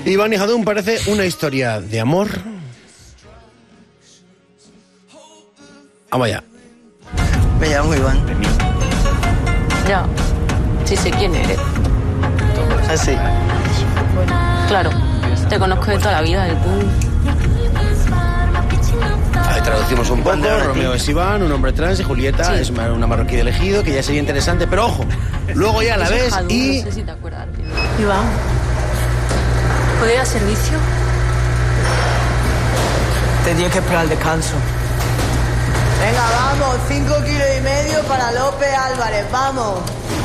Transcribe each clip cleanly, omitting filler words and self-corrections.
Iván y Jadún parece una historia de amor. Vamos allá. Me llamo Iván. Ya, sí sé quién eres. Así. Claro, te conozco de toda la vida, del pool. Ahí traducimos un poco. Romeo es Iván, un hombre trans, y Julieta es una marroquí de elegido, que ya sería interesante, pero ojo, luego ya la ves Jadún, y... No sé si te acuerdas. Iván, ¿puedo ir a servicio? Tenía que esperar el descanso. Venga, vamos, 5,5 kilos para López Álvarez, vamos.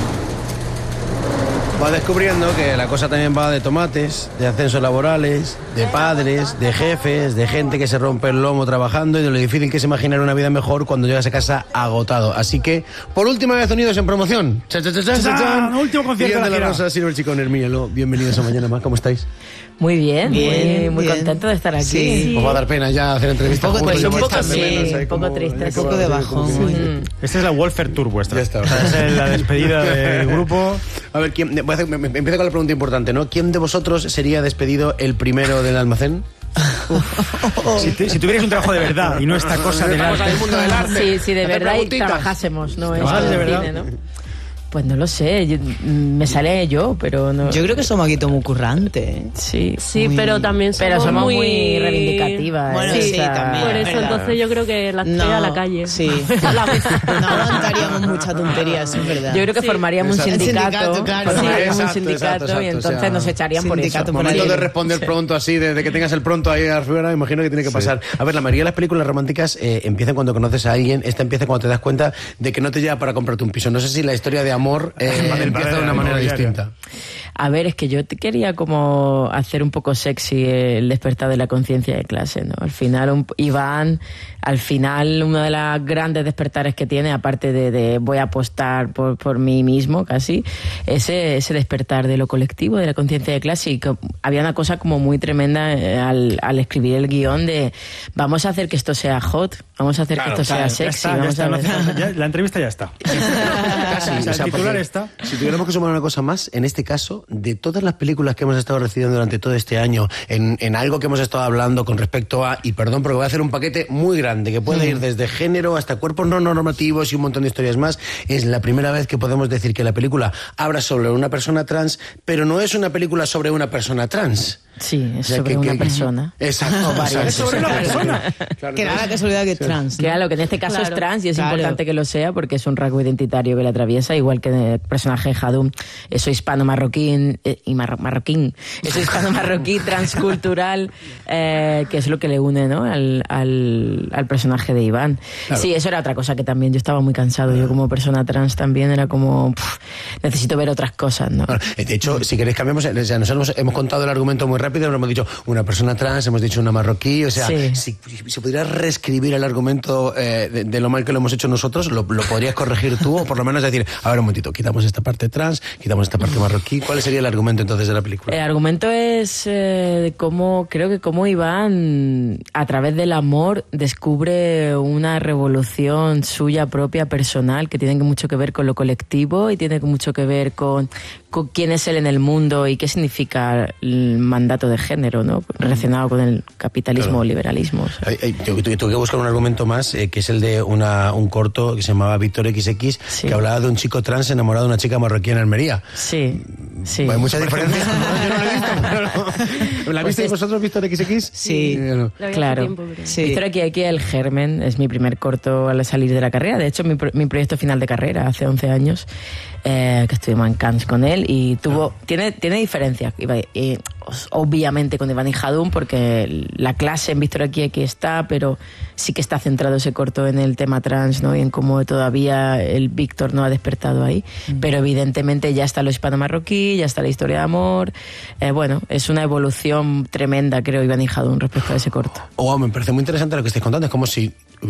Va descubriendo que la cosa también va de tomates, de ascensos laborales, de padres, de jefes, de gente que se rompe el lomo trabajando y de lo difícil que es imaginar una vida mejor cuando llegas a casa agotado. Así que, por última vez unidos en promoción. ¡Chan, chan, chan, chan, chan! Último concierto de la Rosa, Silver Chico, Hermíalo. Bienvenidos a Mañana Más, ¿cómo estáis? Muy bien, muy bien. contento de estar aquí. Sí. Os va a dar pena ya hacer entrevistas juntos. Pues un poco echarme sí, menos, un poco triste. Un poco de bajón. Esta es la Welfare Tour vuestra. Ya está. Esta es la despedida del grupo. A ver, ¿quién, empiezo con la pregunta importante, ¿no? ¿Quién de vosotros sería despedido el primero del almacén? Si tuvierais un trabajo de verdad y no esta cosa del arte. Sí, de verdad y trabajásemos, ¿no? Eso de del verdad. cine, ¿no? Pues no lo sé, me sale yo, pero no... Yo creo que somos aquí todo muy currantes. Sí, Sí, pero también pero somos muy reivindicativas. Bueno, ¿eh? sí, O sea, también. Por eso verdad. entonces yo creo que la estrella a la calle. Sí. A la vez. No aguantaríamos mucha tontería, eso es verdad. Yo creo que formaríamos un Exacto. sindicato, Claro. Exacto, y entonces o sea, nos echarían por eso. sindicato por Momento ahí. de responder pronto así, desde que tengas el pronto ahí arriba, imagino que tiene que pasar. A ver, la mayoría de las películas románticas empiezan cuando conoces a alguien, esta empieza cuando te das cuenta de que no te lleva para comprarte un piso. No sé si la historia de amor empieza de una manera distinta. A ver, es que yo te quería como hacer un poco sexy el despertar de la conciencia de clase, ¿no? Al final, Iván, uno de los grandes despertares que tiene, aparte de voy a apostar por mí mismo casi, ese despertar de lo colectivo, de la conciencia de clase, y que había una cosa como muy tremenda al escribir el guión de vamos a hacer que esto sea hot, vamos a hacer que esto sea sexy, La entrevista ya está. Casi, O sea, el titular porque está. Si tuviéramos que sumar una cosa más, en este caso, de todas las películas que hemos estado recibiendo durante todo este año, en algo que hemos estado hablando con respecto a, y perdón porque voy a hacer un paquete muy grande, que puede ir desde género hasta cuerpos no normativos y un montón de historias más, es la primera vez que podemos decir que la película habla sobre una persona trans, pero no es una película sobre una persona trans. Sí, es O sea, sobre una persona. Exacto. Es sobre una persona. Claro, Que da la casualidad que es trans. ¿no? Claro, que en este caso Claro. es trans y es Claro. importante que lo sea porque es un rasgo identitario que le atraviesa, igual que el personaje de Jadún, eso hispano-marroquín, eso hispano-marroquí transcultural, que es lo que le une, ¿no? al personaje de Iván. Claro. Sí, eso era otra cosa que también yo estaba muy cansado. Yo como persona trans también era como, necesito ver otras cosas, ¿no? Bueno, de hecho, si queréis cambiamos, o sea, nosotros hemos contado el argumento muy rápido, pero hemos dicho una persona trans, hemos dicho una marroquí, o sea, Sí. si pudieras reescribir el argumento de lo mal que lo hemos hecho nosotros, ¿lo podrías corregir tú? O por lo menos decir, a ver un momentito, quitamos esta parte trans, quitamos esta parte marroquí. ¿Cuál sería el argumento entonces de la película? El argumento es creo que cómo Iván, a través del amor, descubre una revolución suya propia, personal, que tiene mucho que ver con lo colectivo y tiene mucho que ver con quién es él en el mundo y qué significa el mandato de género, ¿no? Relacionado con el capitalismo o liberalismo. O sea. Yo tuve que buscar un argumento más, que es el de un corto que se llamaba Víctor XX, Sí. que hablaba de un chico trans enamorado de una chica marroquí en Almería. Sí. Hay mucha diferencia. No, yo no la he visto. ¿La Pues visteis vosotros, Víctor XX? Sí. Yo no. Lo vi hace Claro. tiempo, creo. Sí. Víctor aquí el Germen es mi primer corto al salir de la carrera. De hecho, mi proyecto final de carrera hace 11 años, que estuvimos en Cannes con él y tiene diferencias. Obviamente con Iván y Jadún, porque la clase en Víctor aquí está, pero sí que está centrado ese corto en el tema trans, ¿no? Y en cómo todavía el Víctor no ha despertado ahí. Pero evidentemente ya está lo hispano-marroquí, ya está la historia de amor. Bueno, es una evolución tremenda, creo, Iván y Jadún respecto a ese corto. Me parece muy interesante lo que estáis contando. Es como si hubiera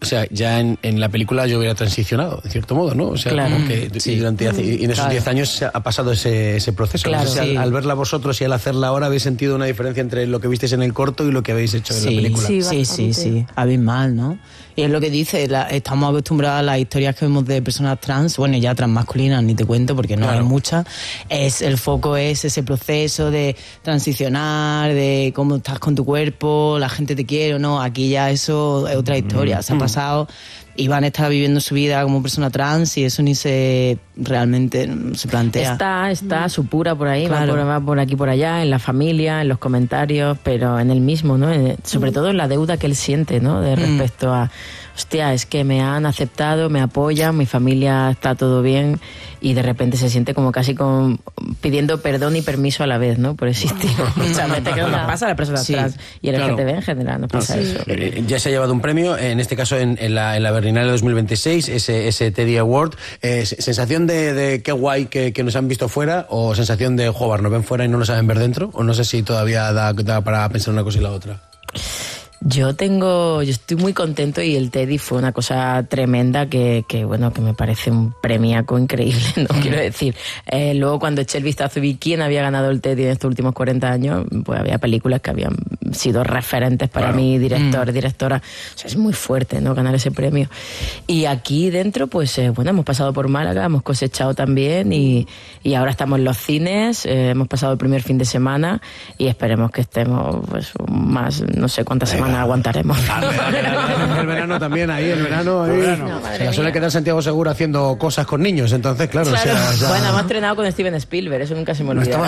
O sea, ya en la película yo hubiera transicionado, de cierto modo, ¿no? O sea, Claro. como que y en esos 10 años ha pasado ese proceso. Claro, no sé si sí. al verla vosotros y al hacerla ahora habéis sentido una diferencia entre lo que visteis en el corto y lo que habéis hecho en la película. Sí, abismal, ¿no? Y es lo que dice, estamos acostumbrados a las historias que vemos de personas trans, bueno, ya transmasculinas, ni te cuento porque no hay muchas. El foco es ese proceso de transicionar, de cómo estás con tu cuerpo, la gente te quiere o no. Aquí ya eso es otra historia, se ha pasado. Iván está viviendo su vida como persona trans y eso ni realmente se plantea. Está supura por ahí, Claro. va por aquí por allá, en la familia, en los comentarios, pero en él mismo, ¿no? Sobre todo en la deuda que él siente, ¿no? De respecto a, hostia, es que me han aceptado, me apoyan, mi familia está todo bien, y de repente se siente como casi pidiendo perdón y permiso a la vez, ¿no? Por existir. Muchas veces que nos pasa a las personas trans y el LGTB en general nos pasa eso. Ya se ha llevado un premio, en este caso en la Berlinale 2026, ese Teddy Award. ¿Sensación de qué guay que nos han visto fuera, o sensación de, joder, nos ven fuera y no nos saben ver dentro? O no sé si todavía da para pensar una cosa y la otra. Yo estoy muy contento, y el Teddy fue una cosa tremenda que me parece un premiaco increíble, ¿no? Quiero decir, luego cuando eché el vistazo y vi quién había ganado el Teddy en estos últimos 40 años, pues había películas que habían sido referentes para mí, directora. O sea, es muy fuerte, ¿no? Ganar ese premio. Y aquí dentro, pues hemos pasado por Málaga, hemos cosechado también, y ahora estamos en los cines, hemos pasado el primer fin de semana y esperemos que estemos pues más, no sé cuántas semanas aguantaremos. El verano también, el verano. Se la suele quedar Santiago Segura haciendo cosas con niños, entonces, claro. Bueno, hemos entrenado con Steven Spielberg, eso nunca se me olvida.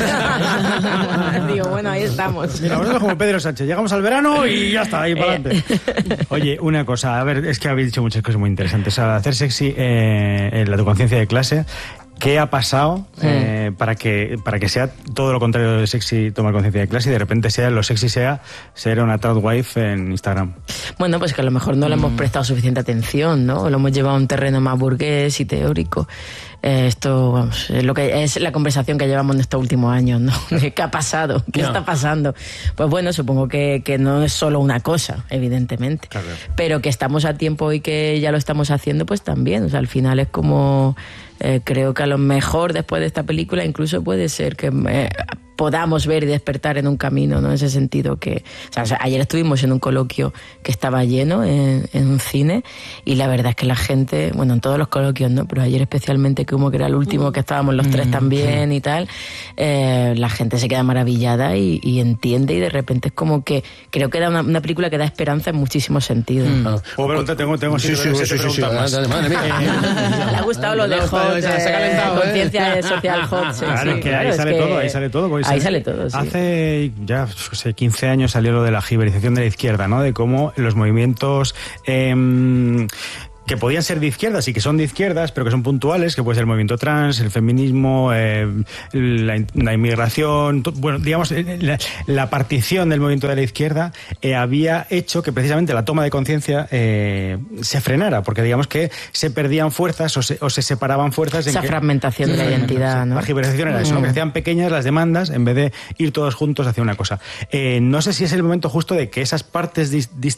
Digo, bueno, ahí estamos. Mira, nosotros como Pedro Sánchez, llegamos al verano y ya está, ahí para adelante. Oye, una cosa, a ver, es que habéis dicho muchas cosas muy interesantes. O sea, hacer sexy en tu conciencia de clase. ¿Qué ha pasado para que sea todo lo contrario de sexy tomar conciencia de clase y de repente lo sexy sea ser una proud wife en Instagram? Bueno, pues que a lo mejor no le hemos prestado suficiente atención, ¿no? Lo hemos llevado a un terreno más burgués y teórico. Esto, vamos, es lo que es la conversación que llevamos en estos últimos años, ¿no? ¿Qué ha pasado? ¿Qué está pasando? Pues bueno, supongo que no es solo una cosa, evidentemente. Claro. Pero que estamos a tiempo y que ya lo estamos haciendo, pues también. O sea, al final es como... creo que a lo mejor después de esta película incluso puede ser que podamos ver y despertar en un camino, ¿no? En ese sentido que... O sea, ayer estuvimos en un coloquio que estaba lleno en un cine, y la verdad es que la gente, bueno, en todos los coloquios, ¿no? Pero ayer especialmente, como que era el último, que estábamos los tres también y tal, la gente se queda maravillada y entiende, y de repente es como que creo que era una película que da esperanza en muchísimos sentidos. ¿Puedo preguntar? Tengo Sí, madre mía. Le ha gustado lo de Hot, se ha calentado, conciencia social Hot. Sí, claro, sí, que ahí sale todo. Ahí sale todo, sí. Hace ya 15 años salió lo de la giberización de la izquierda, ¿no? De cómo los movimientos... que podían ser de izquierdas y que son de izquierdas, pero que son puntuales, que puede ser el movimiento trans, el feminismo, la inmigración, bueno, digamos, la partición del movimiento de la izquierda había hecho que precisamente la toma de conciencia se frenara, porque digamos que se perdían fuerzas o se separaban fuerzas. Esa fragmentación de la identidad, ¿no? La giberización era eso, ¿no? Que hacían pequeñas las demandas en vez de ir todos juntos hacia una cosa. No sé si es el momento justo de que esas partes